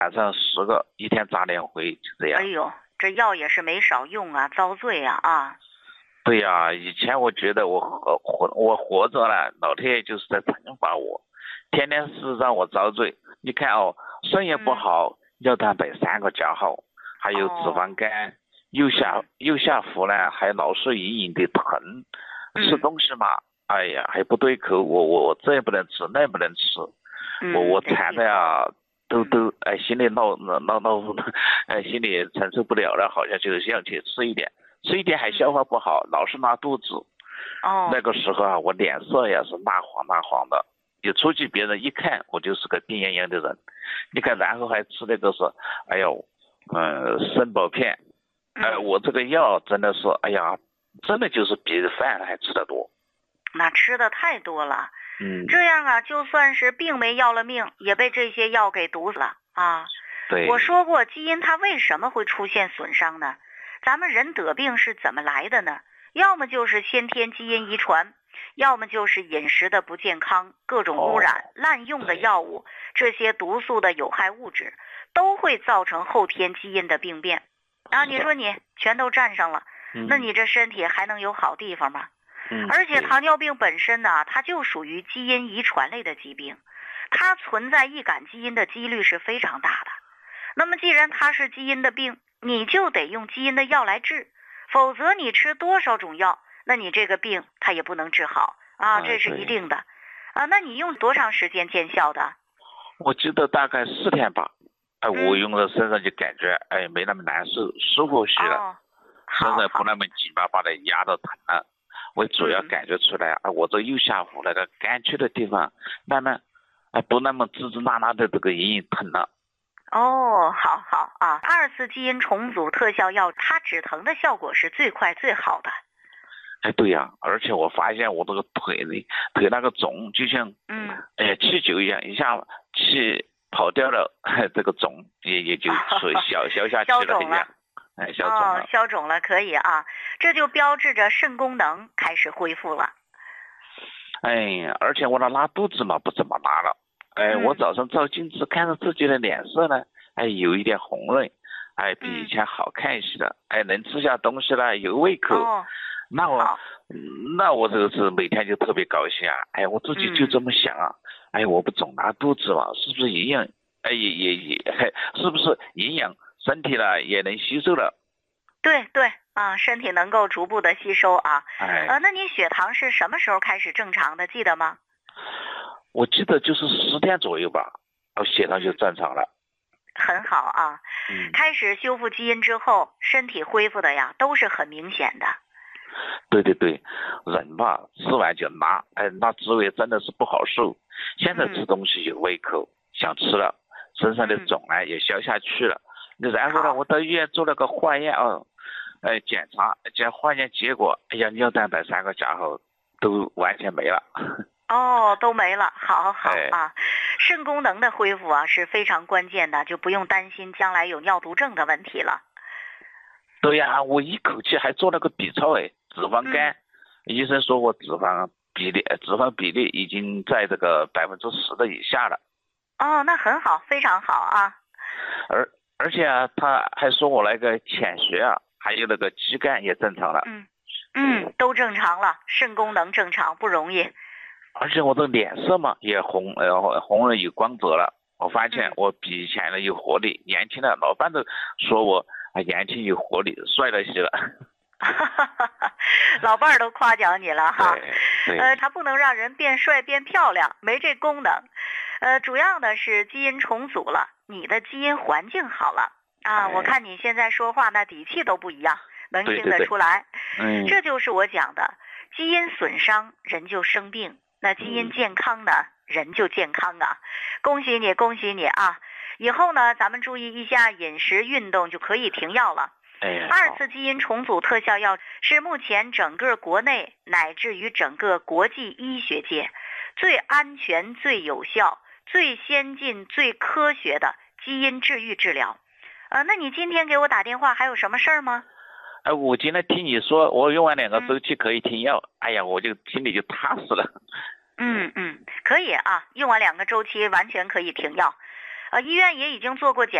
晚上10个，一天扎2回，就这样。 哎呦，这药也是没少用啊，遭罪啊！ 对呀，以前我觉得我活着了，老天爷就是在惩罚我，天天是让我遭罪。你看哦，肾也不好，尿蛋白3个加号，还有脂肪肝，右下腹呢还老是隐隐的疼，吃东西嘛，哎呀还不对口，我这也不能吃，那也不能吃，我馋的呀，都心里心里承受不了了，好像就是想去吃一点还消化不好，老是拉肚子。那个时候啊，我脸色也是蜡黄的，一出去别人一看我就是个病怏怏的人。你看，然后还吃那个是，哎呦，参宝片，我这个药真的是，哎呀，真的就是比饭还吃得多。 那吃的太多了。这样啊，就算是病没要了命，也被这些药给毒死了啊。 对， 我说过，基因它为什么会出现损伤呢？咱们人得病是怎么来的呢？要么就是先天基因遗传，要么就是饮食的不健康、各种污染、滥用的药物，这些毒素的有害物质都会造成后天基因的病变啊。你说你全都占上了，那你这身体还能有好地方吗？而且糖尿病本身呢，它就属于基因遗传类的疾病，它存在易感基因的几率是非常大的。那么既然它是基因的病，你就得用基因的药来治，否则你吃多少种药，那你这个病它也不能治好啊，这是一定的啊。那你用多长时间见效的？ 我记得大概4天吧。我用了身上就感觉没那么难受，舒服些了，身上不那么紧巴巴的压着疼了。我主要感觉出来我这右下腹那个肝区的地方慢慢不那么滋滋啦啦的这个隐隐疼了。 好啊！2次基因重组特效药，它止疼的效果是最快最好的。 对呀，而且我发现我这个腿那个肿，就像气球一样，一下气跑掉了，这个肿也就消下去了一样。 消肿了，可以啊，这就标志着肾功能开始恢复了。 而且我的拉肚子嘛不怎么拉了。我早上照镜子看着自己的脸色呢，有一点红润，比以前好看一些了，能吃下东西了，有胃口。那我这个是每天就特别高兴啊！我自己就这么想啊，我不总拉肚子嘛，是不是营养是不是营养身体了也能吸收了？ 对啊，身体能够逐步的吸收啊。那你血糖是什么时候开始正常的，记得吗？ 我记得就是10天左右吧，血糖就正常了。 很好啊。开始修复基因之后，身体恢复的呀都是很明显的。 对，人吧吃完就拉，那滋味真的是不好受。现在吃东西有胃口，想吃了，身上的肿呢也消下去了。然后呢，我到医院做了个化验检查化验结果，尿蛋白3个加号都完全没了。 都没了，好啊。肾功能的恢复啊是非常关键的，就不用担心将来有尿毒症的问题了。 对呀，我一口气还做了个 B 超脂肪肝，医生说我脂肪比例已经在这个10%的以下了。 那很好，非常好啊。 而且他还说我那个潜血还有那个肌酐也正常了。 都正常了，肾功能正常不容易。 而且我的脸色嘛也红润有光泽了，我发现我比以前的有活力，年轻了。老伴都说我年轻有活力，帅了些了。 老伴儿都夸奖你了哈。 对， 他不能让人变帅变漂亮，没这功能。主要的是基因重组了，你的基因环境好了啊。我看你现在说话那底气都不一样，能听得出来。这就是我讲的，基因损伤人就生病，那基因健康呢，人就健康啊。恭喜你啊！以后呢，咱们注意一下饮食运动就可以停药了。2次基因重组特效药是目前整个国内乃至于整个国际医学界最安全、最有效、最先进、最科学的基因治愈治疗。那你今天给我打电话还有什么事儿吗？ 我今天听你说我用完2个周期可以停药，我就心里就踏实了。 可以啊，用完2个周期完全可以停药。 医院也已经做过检